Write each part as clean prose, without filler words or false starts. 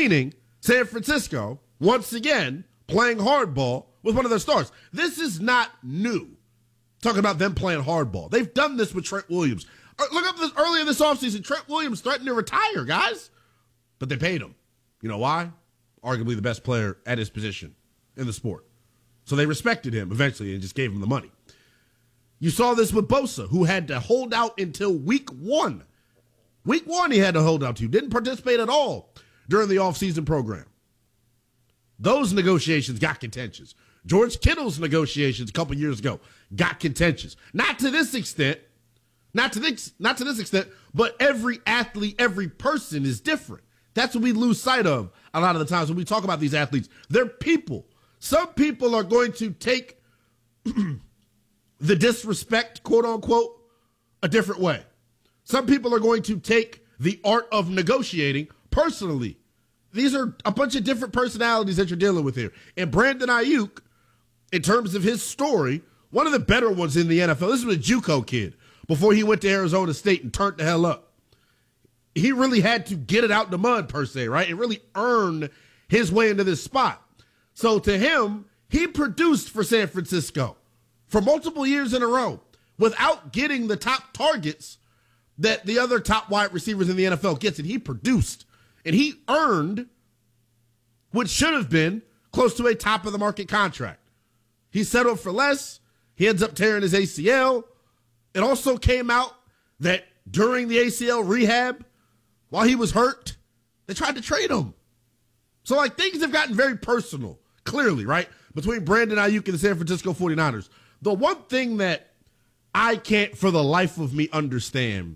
meaning San Francisco, once again, playing hardball with one of their stars. This is not new, talking about them playing hardball. They've done this with Trent Williams. Look up this earlier this offseason. Trent Williams threatened to retire, guys. But they paid him. You know why? Arguably the best player at his position in the sport. So they respected him eventually and just gave him the money. You saw this with Bosa, who had to hold out until week 1. Week 1 he had to hold out to. Didn't participate at all during the offseason program. Those negotiations got contentious. George Kittle's negotiations a couple years ago got contentious. Not to this extent. Not to this extent, but every athlete, every person is different. That's what we lose sight of a lot of the times when we talk about these athletes. They're people. Some people are going to take the disrespect, quote unquote, a different way. Some people are going to take the art of negotiating personally. These are a bunch of different personalities that you're dealing with here. And Brandon Ayuk, in terms of his story, one of the better ones in the NFL. This was a JUCO kid before he went to Arizona State and turned the hell up. He really had to get it out the mud, per se, right? And really earn his way into this spot. So to him, he produced for San Francisco for multiple years in a row without getting the top targets that the other top wide receivers in the NFL gets. And he produced. And he earned what should have been close to a top-of-the-market contract. He settled for less. He ends up tearing his ACL. It also came out that during the ACL rehab, while he was hurt, they tried to trade him. So, like, things have gotten very personal, clearly, right, between Brandon Ayuk and the San Francisco 49ers. The one thing that I can't for the life of me understand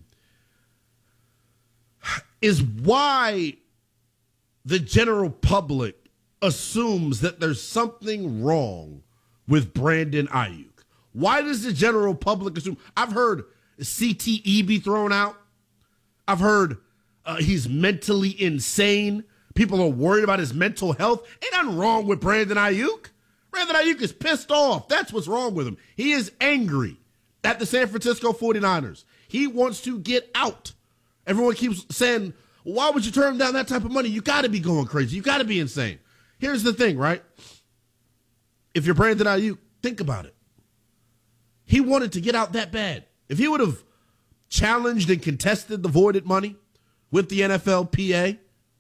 is why the general public assumes that there's something wrong with Brandon Ayuk. Why does the general public assume? I've heard CTE be thrown out. I've heard he's mentally insane. People are worried about his mental health. Ain't nothing wrong with Brandon Ayuk. Brandon Ayuk is pissed off. That's what's wrong with him. He is angry at the San Francisco 49ers. He wants to get out. Everyone keeps saying, why would you turn down that type of money? You got to be going crazy. You got to be insane. Here's the thing, right? If you're Brandon Ayuk, think about it. He wanted to get out that bad. If he would have challenged and contested the voided money with the NFLPA,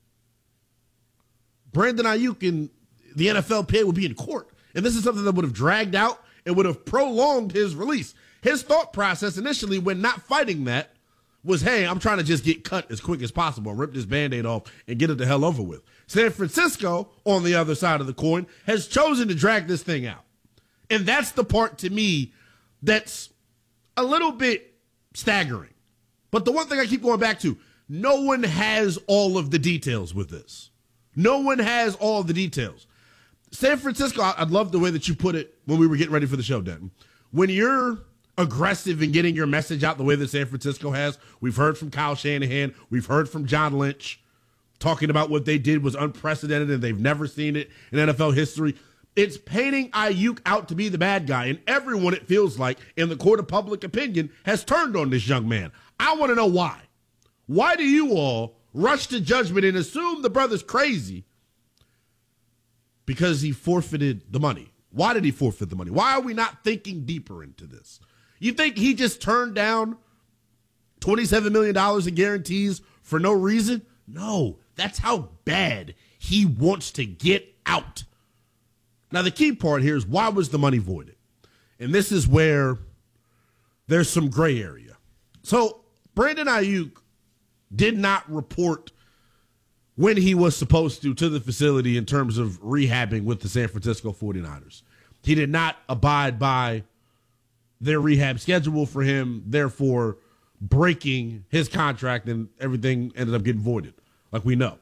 Brandon Ayuk and the NFLPA would be in court. And this is something that would have dragged out and would have prolonged his release. His thought process initially when not fighting that was, hey, I'm trying to just get cut as quick as possible, rip this Band-Aid off, and get it the hell over with. San Francisco, on the other side of the coin, has chosen to drag this thing out. And that's the part, to me, that's a little bit staggering. But the one thing I keep going back to, no one has all of the details with this. No one has all of the details. San Francisco, I love the way that you put it when we were getting ready for the show, Denton. When you're aggressive in getting your message out the way that San Francisco has, we've heard from Kyle Shanahan, we've heard from John Lynch, talking about what they did was unprecedented and they've never seen it in NFL history. It's painting Ayuk out to be the bad guy, and everyone, it feels like, in the court of public opinion, has turned on this young man. I want to know why. Why do you all rush to judgment and assume the brother's crazy because he forfeited the money? Why did he forfeit the money? Why are we not thinking deeper into this? You think he just turned down $27 million in guarantees for no reason? No, that's how bad he wants to get out. Now, the key part here is, why was the money voided? And this is where there's some gray area. So Brandon Ayuk did not report when he was supposed to the facility in terms of rehabbing with the San Francisco 49ers. He did not abide by their rehab schedule for him, therefore breaking his contract, and everything ended up getting voided, like we know.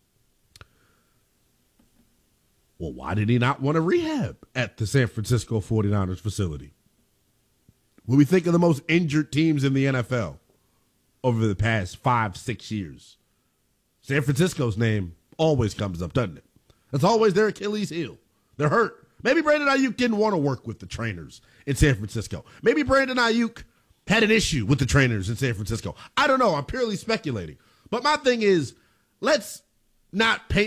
Well, why did he not want to rehab at the San Francisco 49ers facility? When we think of the most injured teams in the NFL over the past 5-6 years, San Francisco's name always comes up, doesn't it? That's always their Achilles heel. They're hurt. Maybe Brandon Ayuk didn't want to work with the trainers in San Francisco. Maybe Brandon Ayuk had an issue with the trainers in San Francisco. I don't know. I'm purely speculating. But my thing is, let's not paint